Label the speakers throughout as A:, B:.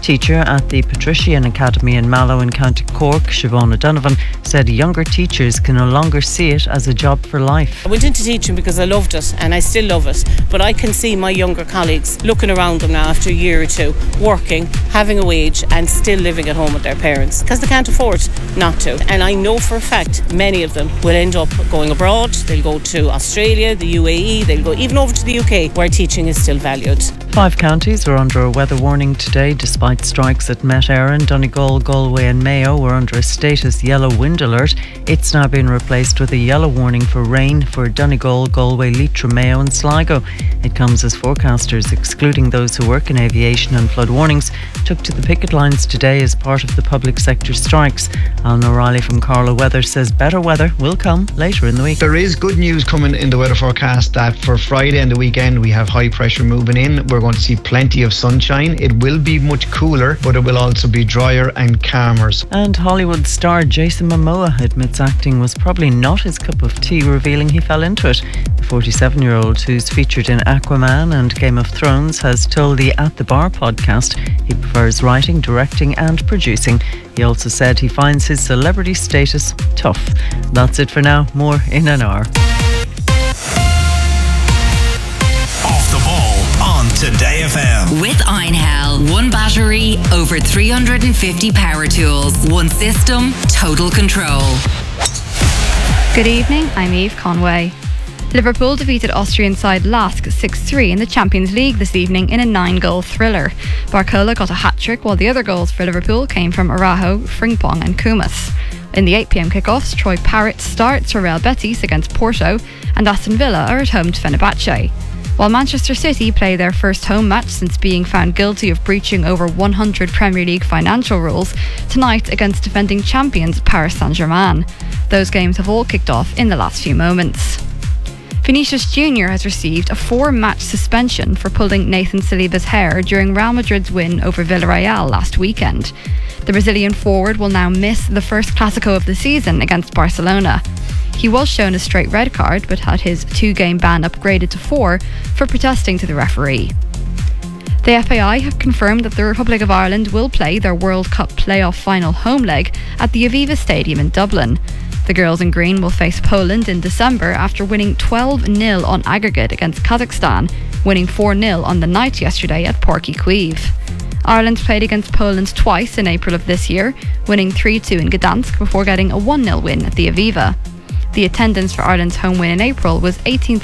A: Teacher at the Patrician Academy in Mallow in County Cork, Siobhan O'Donovan, said younger teachers can no longer see it as a job for life.
B: I went into teaching because I loved it and I still love it, but I can see my younger colleagues looking around them now after a year or two, working, having a wage and still living at home with their parents because they can't afford not to. And I know for a fact many of them will end up going abroad. They'll go to Australia, the UAE, they'll go even over to the UK where teaching is still valued.
A: 5 counties are under a weather warning today despite strikes at Met Éireann. Donegal, Galway and Mayo were under a status yellow wind alert. It's now been replaced with a yellow warning for rain for Donegal, Galway, Leitrim, Mayo and Sligo. It comes as forecasters, excluding those who work in aviation and flood warnings, took to the picket lines today as part of the public sector strikes. Alan O'Reilly from Carlow Weather says better weather will come later in the week.
C: There is good news coming in the weather forecast that for Friday and the weekend we have high pressure moving in. We're going to see plenty of sunshine. It will be much cooler, but it will also be drier and calmer.
A: And Hollywood star Jason Momoa admits acting was probably not his cup of tea, revealing he fell into it. The 47-year-old, who's featured in Aquaman and Game of Thrones, has told the At the Bar podcast he prefers writing, directing and producing. He also said he finds his celebrity status tough. That's it for now. More in an hour.
D: Off the ball on Today FM.
E: With Einhell. One battery, over 350 power tools. One system, total control.
F: Good evening, I'm Eve Conway. Liverpool defeated Austrian side Lask 6-3 in the Champions League this evening in a 9-goal thriller. Barcola got a hat-trick while the other goals for Liverpool came from Araujo, Frimpong and Kumas. In the 8pm kickoffs, Troy Parrott starts for Real Betis against Porto and Aston Villa are at home to Fenerbahce. While Manchester City play their first home match since being found guilty of breaching over 100 Premier League financial rules, tonight against defending champions Paris Saint-Germain. Those games have all kicked off in the last few moments. Vinicius Jr. has received a 4-match suspension for pulling Nathan Saliba's hair during Real Madrid's win over Villarreal last weekend. The Brazilian forward will now miss the first Clásico of the season against Barcelona. He was shown a straight red card but had his 2-game ban upgraded to 4 for protesting to the referee. The FAI have confirmed that the Republic of Ireland will play their World Cup playoff final home leg at the Aviva Stadium in Dublin. The girls in green will face Poland in December after winning 12-0 on aggregate against Kazakhstan, winning 4-0 on the night yesterday at Páirc Uí Chaoimh. Ireland played against Poland twice in April of this year, winning 3-2 in Gdansk before getting a 1-0 win at the Aviva. The attendance for Ireland's home win in April was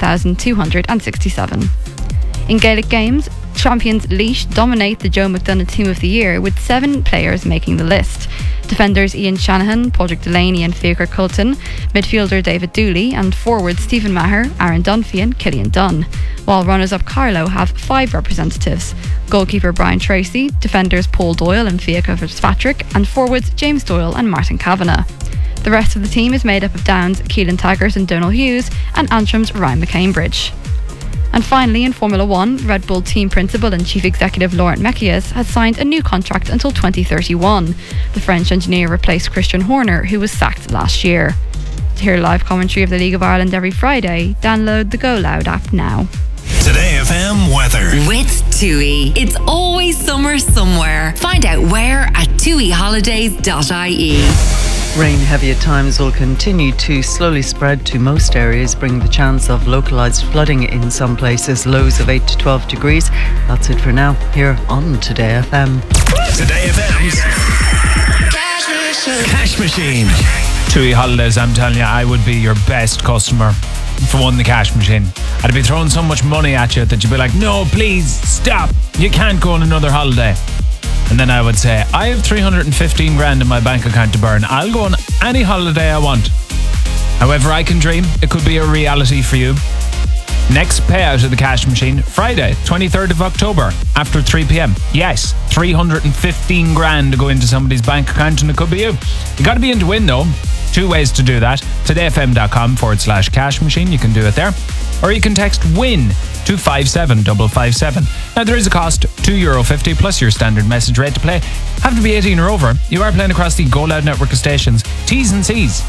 F: 18,267. In Gaelic games, champions Laois dominate the Joe McDonagh Team of the Year with 7 players making the list. Defenders Ian Shanahan, Padraig Delaney and Fiachar Colton, midfielder David Dooley and forwards Stephen Maher, Aaron Dunphy and Killian Dunn. While runners-up Carlow have 5 representatives: goalkeeper Brian Tracy, defenders Paul Doyle and Fiachar Fitzpatrick and forwards James Doyle and Martin Kavanagh. The rest of the team is made up of Downs, Keelan Taggart and Donal Hughes and Antrim's Ryan McCambridge. And finally, in Formula 1, Red Bull team principal and chief executive Laurent Mekies has signed a new contract until 2031. The French engineer replaced Christian Horner, who was sacked last year. To hear live commentary of the League of Ireland every Friday, download the Go Loud app now.
D: Today FM weather.
E: With TUI. It's always summer somewhere. Find out where at tuiholidays.ie.
A: Rain heavy at times will continue to slowly spread to most areas, bringing the chance of localised flooding in some places, lows of 8 to 12 degrees. That's it for now, here on Today FM.
D: Today FM's Cash Machine.
G: TUI Holidays, I'm telling you, I would be your best customer for one, the cash machine. I'd be throwing so much money at you that you'd be like, no, please, stop. You can't go on another holiday. And then I would say, I have 315 grand in my bank account to burn. I'll go on any holiday I want. However I can dream, it could be a reality for you. Next payout of the cash machine, Friday, 23rd of October, after 3 p.m. Yes, 315 grand to go into somebody's bank account and it could be you. You got to be in to win though. 2 ways to do that. todayfm.com/cash machine. You can do it there. Or you can text WIN to 57557. Now there is a cost, €2.50 plus your standard message rate to play. Have to be 18 or over. You are playing across the Go Loud network of stations. T's and C's.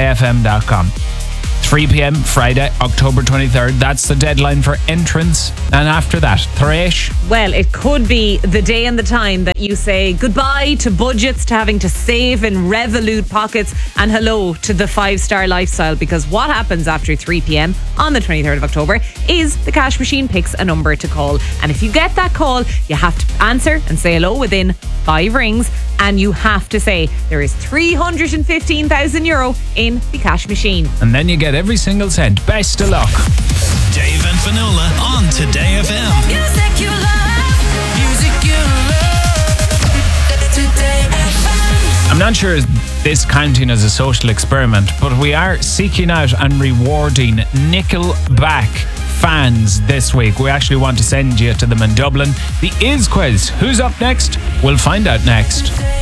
G: todayfm.com. 3 p.m. Friday, October 23rd. That's the deadline for entrance. And after that, Thresh.
H: Well, it could be the day and the time that you say goodbye to budgets, to having to save in Revolut pockets, and hello to the 5-star lifestyle, because what happens after 3 p.m. on the 23rd of October is the cash machine picks a number to call. And if you get that call, you have to answer and say hello within 5 rings, and you have to say there is €315,000 in the cash machine.
G: And then you get every single cent. Best of luck.
D: Dave and Finola on Today FM.
E: Music you love. Music you love. Today FM.
G: I'm not sure this counting as a social experiment, but we are seeking out and rewarding Nickelback fans this week. We actually want to send you to them in Dublin. The Is Quiz. Who's up next? We'll find out next.